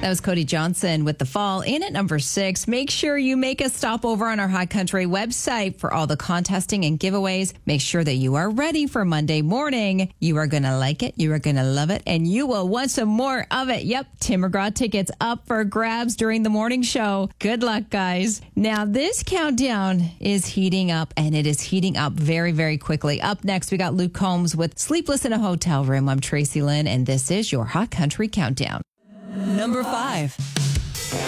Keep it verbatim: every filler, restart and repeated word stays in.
That was Cody Johnson with The Fall. In at number six, make sure you make a stop over on our Hot Country website for all the contesting and giveaways. Make sure that you are ready for Monday morning. You are going to like it. You are going to love it. And you will want some more of it. Yep, Tim McGraw tickets up for grabs during the morning show. Good luck, guys. Now, this countdown is heating up, and it is heating up very, very quickly. Up next, we got Luke Combs with Sleepless in a Hotel Room. I'm Tracy Lynn, and this is your Hot Country Countdown. Number five.